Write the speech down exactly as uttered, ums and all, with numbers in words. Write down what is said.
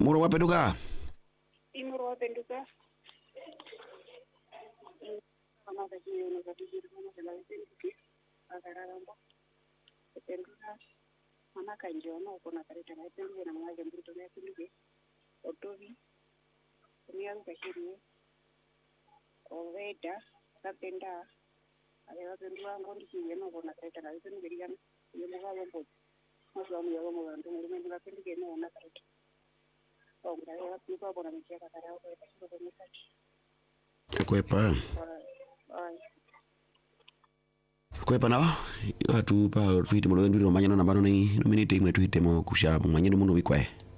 Muro wapenduka? Imuro wapenduka. Mama kaji yono kaji jiru mama kala wapenduki. Agararamba. Wapenduka. Mama kanji yono kuna karita wapenduki na mwaje mbuto wapenduki. Otovi. Kumiyaru kashiri. Oveda. Kapenda. Ale wapenduka ngondi kiyono kuna karita wapenduki yana. Yono wabombo. Mwazo wamu yawo mwandu mwume wapenduki yana ona karita. Kwepa. Kwepa na watu pa tweet mulo ndu manyana na bano ni nominate mwe tweet mo kusha manyana mundu wikwae.